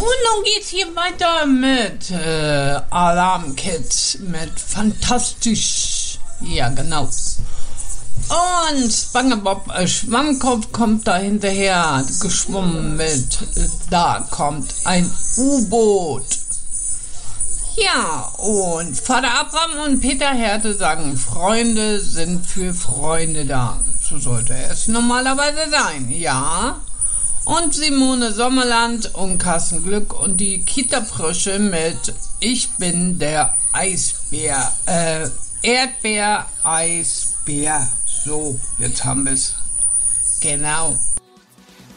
nun geht's hier weiter mit Alarm Kids, mit Fantastisch. Ja, genau. Und SpongeBob Schwammkopf kommt da hinterher geschwommen mit da kommt ein U-Boot. Ja, und Vater Abraham und Peter Härte sagen, Freunde sind für Freunde da. So sollte es normalerweise sein, ja. Und Simone Sommerland und Carsten Glück und die Kita-Frösche mit Ich bin der Eisbär. Erdbeer, Eisbär. So, jetzt haben wir es. Genau.